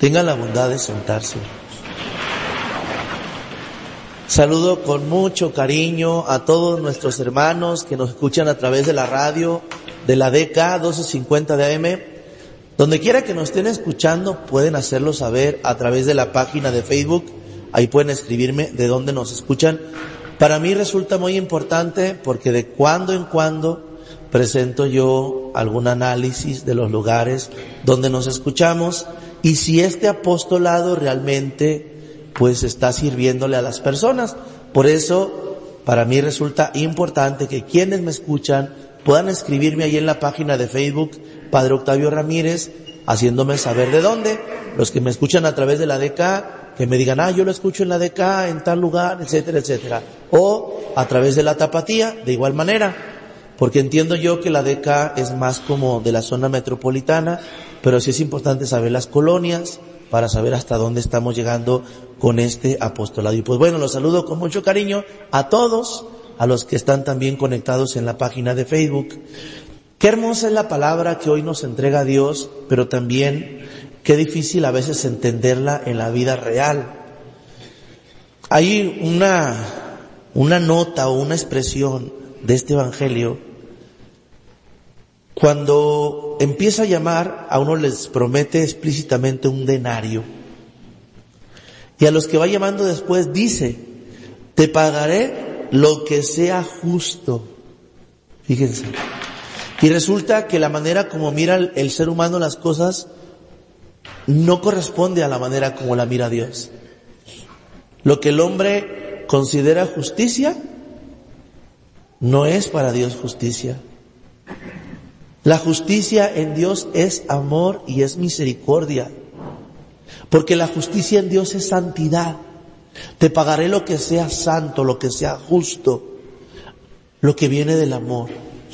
Tengan la bondad de sentarse. Saludo con mucho cariño a todos nuestros hermanos que nos escuchan a través de la radio, de la DK 1250 de AM. Donde quiera que nos estén escuchando, pueden hacerlo saber a través de la página de Facebook. Ahí pueden escribirme de dónde nos escuchan. Para mí resulta muy importante porque de cuando en cuando presento yo algún análisis de los lugares donde nos escuchamos y si este apostolado realmente pues está sirviéndole a las personas. Por eso para mí resulta importante que quienes me escuchan puedan escribirme ahí en la página de Facebook Padre Octavio Ramírez, haciéndome saber de dónde. Los que me escuchan a través de la DK, que me digan, yo lo escucho en la DK, en tal lugar, etcétera, etcétera. O a través de la Tapatía, de igual manera. Porque entiendo yo que la DK es más como de la zona metropolitana, pero sí es importante saber las colonias para saber hasta dónde estamos llegando con este apostolado. Y pues bueno, los saludo con mucho cariño a todos, a los que están también conectados en la página de Facebook. Qué hermosa es la palabra que hoy nos entrega Dios, pero también qué difícil a veces entenderla en la vida real. Hay una nota o una expresión de este evangelio. Cuando empieza a llamar, a uno les promete explícitamente un denario. Y a los que va llamando después dice, te pagaré lo que sea justo. Fíjense. Y resulta que la manera como mira el ser humano las cosas no corresponde a la manera como la mira Dios. Lo que el hombre considera justicia no es para Dios justicia. La justicia en Dios es amor y es misericordia. Porque la justicia en Dios es santidad. Te pagaré lo que sea santo, lo que sea justo, lo que viene del amor.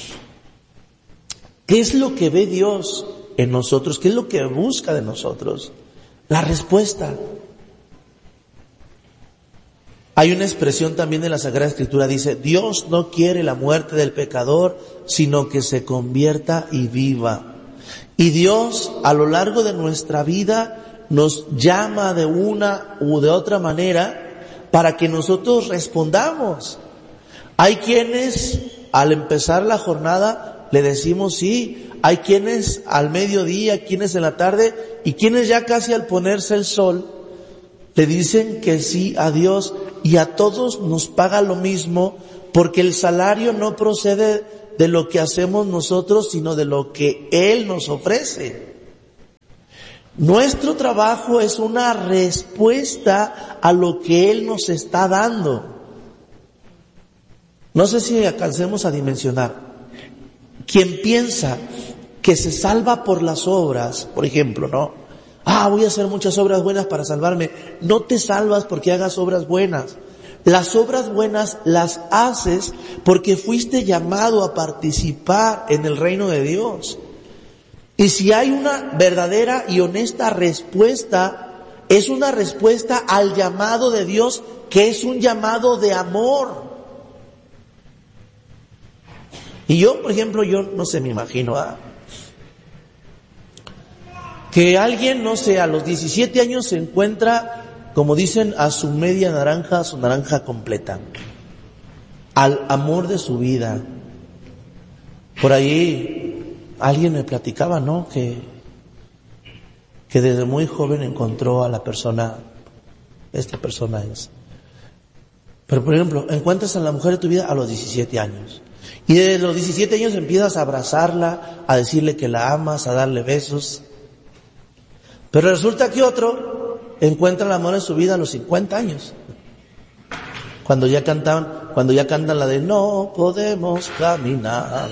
¿Qué es lo que ve Dios en nosotros? ¿Qué es lo que busca de nosotros? La respuesta. Hay una expresión también de la Sagrada Escritura, dice, Dios no quiere la muerte del pecador, sino que se convierta y viva. Y Dios, a lo largo de nuestra vida, nos llama de una u de otra manera para que nosotros respondamos. Hay quienes, al empezar la jornada, le decimos sí. Hay quienes al mediodía, quienes en la tarde, y quienes ya casi al ponerse el sol, le dicen que sí a Dios. Y a todos nos paga lo mismo, porque el salario no procede de lo que hacemos nosotros, sino de lo que Él nos ofrece. Nuestro trabajo es una respuesta a lo que Él nos está dando. No sé si alcancemos a dimensionar. Quien piensa que se salva por las obras, por ejemplo, ¿no? Voy a hacer muchas obras buenas para salvarme. No te salvas porque hagas obras buenas. Las obras buenas las haces porque fuiste llamado a participar en el reino de Dios. Y si hay una verdadera y honesta respuesta, es una respuesta al llamado de Dios, que es un llamado de amor. Y yo, por ejemplo, yo no sé, me imagino, que alguien, no sé, a los 17 años se encuentra, como dicen, a su media naranja, a su naranja completa, al amor de su vida. Por ahí alguien me platicaba, ¿no? Que desde muy joven encontró a la persona, esta persona es. Pero por ejemplo, encuentras a la mujer de tu vida a los 17 años. Y desde los 17 años empiezas a abrazarla, a decirle que la amas, a darle besos. Pero resulta que otro encuentra el amor en su vida a los 50 años. Cuando ya cantan la de no podemos caminar.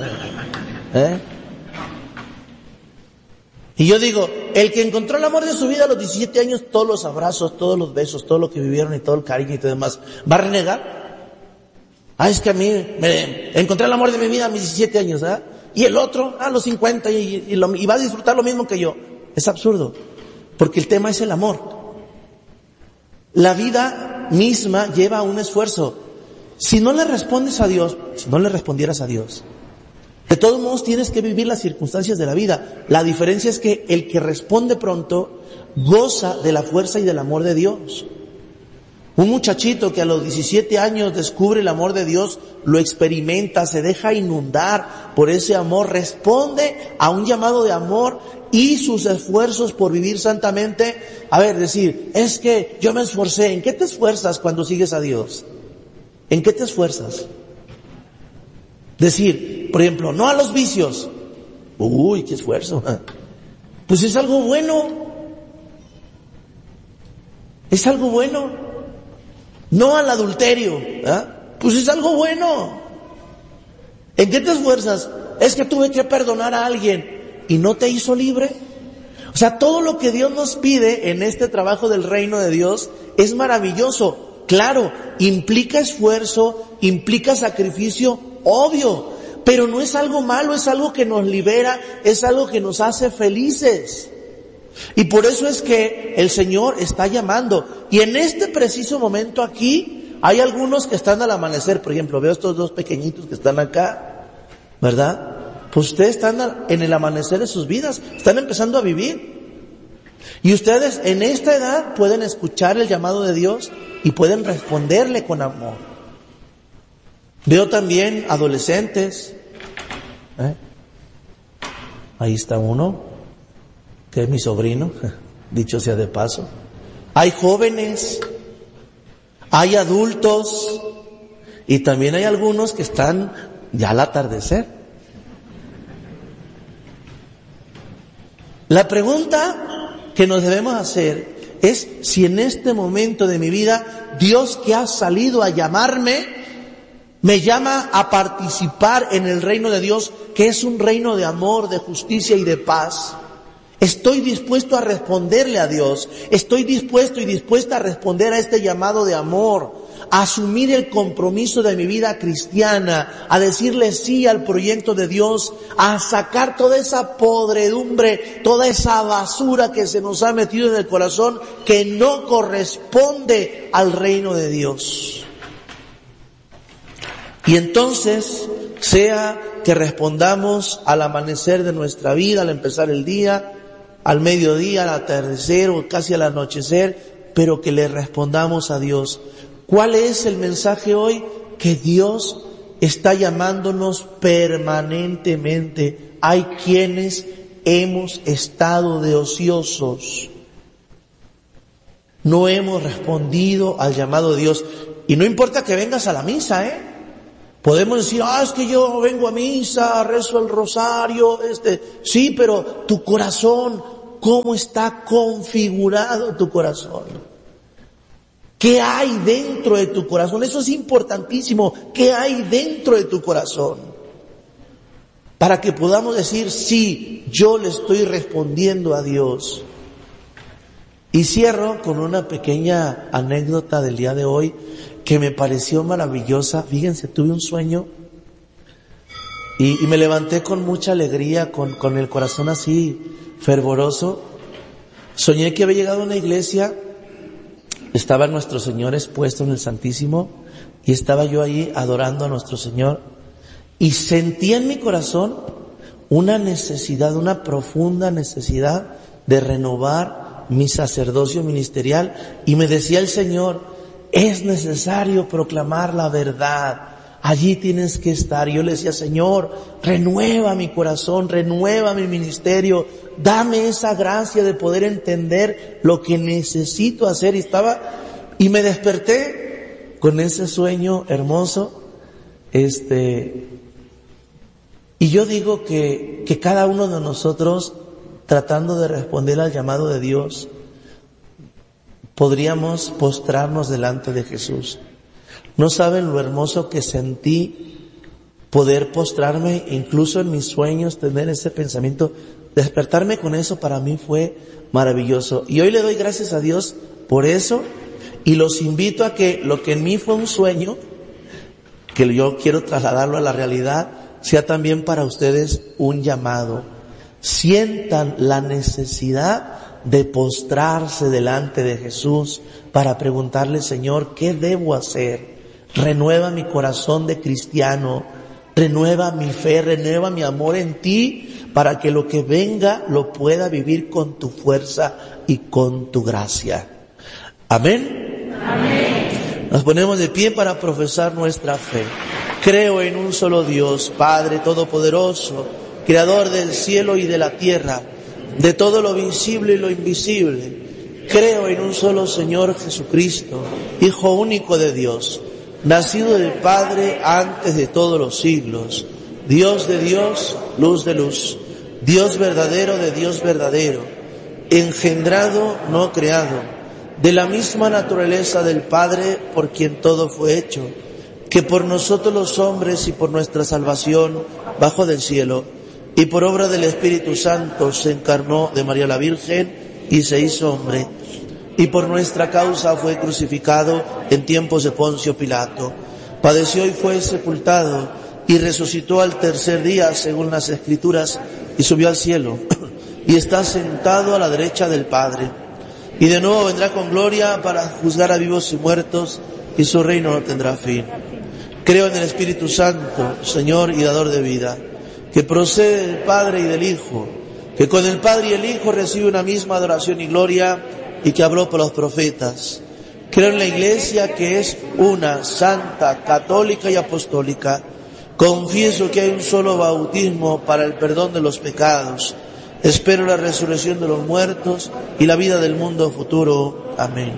Y yo digo, el que encontró el amor de su vida a los 17 años, todos los abrazos, todos los besos, todo lo que vivieron y todo el cariño y todo demás, ¿va a renegar? Es que a mí me encontré el amor de mi vida a mis 17 años, ¿verdad? Y el otro a los 50 y va a disfrutar lo mismo que yo. Es absurdo. Porque el tema es el amor. La vida misma lleva un esfuerzo. Si no le respondes a Dios, si no le respondieras a Dios, de todos modos tienes que vivir las circunstancias de la vida. La diferencia es que el que responde pronto goza de la fuerza y del amor de Dios. Un muchachito que a los 17 años descubre el amor de Dios, lo experimenta, se deja inundar por ese amor, responde a un llamado de amor y sus esfuerzos por vivir santamente. A ver, decir, es que yo me esforcé. ¿En qué te esfuerzas cuando sigues a Dios? ¿En qué te esfuerzas? Decir, por ejemplo, no a los vicios. Uy, qué esfuerzo. Pues es algo bueno. Es algo bueno. No al adulterio, pues es algo bueno. ¿En qué te esfuerzas? Es que tuve que perdonar a alguien y no te hizo libre. O sea, todo lo que Dios nos pide en este trabajo del reino de Dios es maravilloso. Claro, implica esfuerzo, implica sacrificio, obvio, pero no es algo malo, es algo que nos libera, es algo que nos hace felices. Y por eso es que el Señor está llamando. Y en este preciso momento aquí, hay algunos que están al amanecer. Por ejemplo, veo estos dos pequeñitos que están acá, ¿verdad? Pues ustedes están en el amanecer de sus vidas, están empezando a vivir. Y ustedes en esta edad pueden escuchar el llamado de Dios y pueden responderle con amor. Veo también adolescentes. Ahí está uno, que es mi sobrino, dicho sea de paso. Hay jóvenes, hay adultos y también hay algunos que están ya al atardecer. La pregunta que nos debemos hacer es si en este momento de mi vida Dios, que ha salido a llamarme, me llama a participar en el reino de Dios, que es un reino de amor, de justicia y de paz. Estoy dispuesto a responderle a Dios, estoy dispuesto y dispuesta a responder a este llamado de amor, a asumir el compromiso de mi vida cristiana, a decirle sí al proyecto de Dios, a sacar toda esa podredumbre, toda esa basura que se nos ha metido en el corazón, que no corresponde al reino de Dios. Y entonces, sea que respondamos al amanecer de nuestra vida, al empezar el día, al mediodía, al atardecer o casi al anochecer, pero que le respondamos a Dios. ¿Cuál es el mensaje hoy? Que Dios está llamándonos permanentemente. Hay quienes hemos estado de ociosos. No hemos respondido al llamado de Dios. Y no importa que vengas a la misa, Podemos decir, es que yo vengo a misa, rezo el rosario, sí, pero tu corazón, ¿cómo está configurado tu corazón? ¿Qué hay dentro de tu corazón? Eso es importantísimo. ¿Qué hay dentro de tu corazón? Para que podamos decir, sí, yo le estoy respondiendo a Dios. Y cierro con una pequeña anécdota del día de hoy que me pareció maravillosa. Fíjense, tuve un sueño y me levanté con mucha alegría, con el corazón así fervoroso. Soñé que había llegado a una iglesia, estaba nuestro Señor expuesto en el Santísimo y estaba yo ahí adorando a nuestro Señor y sentí en mi corazón una necesidad, una profunda necesidad de renovar mi sacerdocio ministerial, y me decía el Señor, es necesario proclamar la verdad, allí tienes que estar. Y yo le decía, Señor, renueva mi corazón, renueva mi ministerio, dame esa gracia de poder entender lo que necesito hacer. Y me desperté con ese sueño hermoso, y yo digo que cada uno de nosotros, tratando de responder al llamado de Dios, podríamos postrarnos delante de Jesús. No saben lo hermoso que sentí poder postrarme, incluso en mis sueños, tener ese pensamiento, despertarme con eso. Para mí fue maravilloso. Y hoy le doy gracias a Dios por eso, y los invito a que lo que en mí fue un sueño, que yo quiero trasladarlo a la realidad, sea también para ustedes un llamado. Sientan la necesidad de postrarse delante de Jesús para preguntarle, Señor, ¿qué debo hacer? Renueva mi corazón de cristiano, renueva mi fe, renueva mi amor en ti, para que lo que venga lo pueda vivir con tu fuerza y con tu gracia. Amén. Amén. Nos ponemos de pie para profesar nuestra fe. Creo en un solo Dios, Padre Todopoderoso, Creador del cielo y de la tierra, de todo lo visible y lo invisible. Creo en un solo Señor Jesucristo, Hijo único de Dios, nacido del Padre antes de todos los siglos, Dios de Dios, luz de luz, Dios verdadero de Dios verdadero, engendrado, no creado, de la misma naturaleza del Padre, por quien todo fue hecho, que por nosotros los hombres y por nuestra salvación bajó del cielo, y por obra del Espíritu Santo se encarnó de María la Virgen y se hizo hombre, y por nuestra causa fue crucificado en tiempos de Poncio Pilato, padeció y fue sepultado, y resucitó al tercer día según las Escrituras, y subió al cielo, y está sentado a la derecha del Padre, y de nuevo vendrá con gloria para juzgar a vivos y muertos, y su reino no tendrá fin. Creo en el Espíritu Santo, Señor y dador de vida, que procede del Padre y del Hijo, que con el Padre y el Hijo recibe una misma adoración y gloria, y que habló por los profetas. Creo en la Iglesia, que es una, santa, católica y apostólica. Confieso que hay un solo bautismo para el perdón de los pecados. Espero la resurrección de los muertos y la vida del mundo futuro. Amén.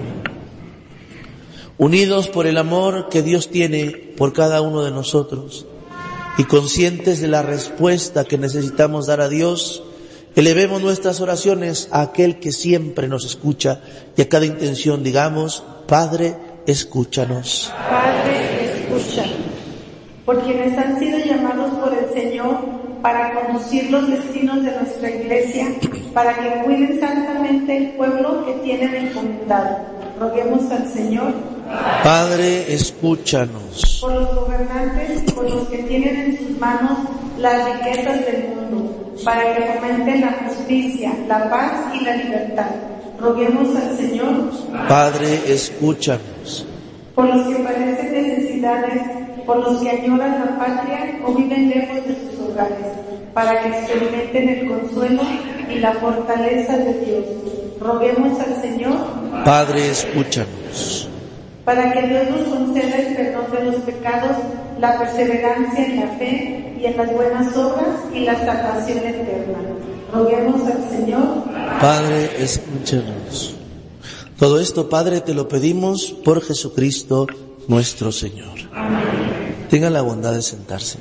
Unidos por el amor que Dios tiene por cada uno de nosotros y conscientes de la respuesta que necesitamos dar a Dios, elevemos nuestras oraciones a aquel que siempre nos escucha y a cada intención digamos: Padre, escúchanos. Padre, escúchanos. Por quienes han sido llamados por el Señor para conducir los destinos de nuestra Iglesia, para que cuiden santamente el pueblo que tienen encomendado. Roguemos al Señor. Padre, escúchanos. Por los gobernantes y por los que tienen en sus manos las riquezas del mundo, para que fomenten la justicia, la paz y la libertad. Roguemos al Señor. Padre, escúchanos. Por los que padecen necesidades, por los que añoran la patria o viven lejos de sus hogares, para que experimenten el consuelo y la fortaleza de Dios. Roguemos al Señor. Padre, escúchanos. Para que Dios nos conceda el perdón de los pecados, la perseverancia en la fe y en las buenas obras y la salvación eterna. Roguemos al Señor. Padre, escúchanos. Todo esto, Padre, te lo pedimos por Jesucristo nuestro Señor. Amén. Tengan la bondad de sentarse.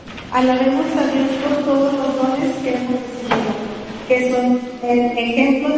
Alabemos a Dios por todos los dones que hemos recibido, que son el ejemplo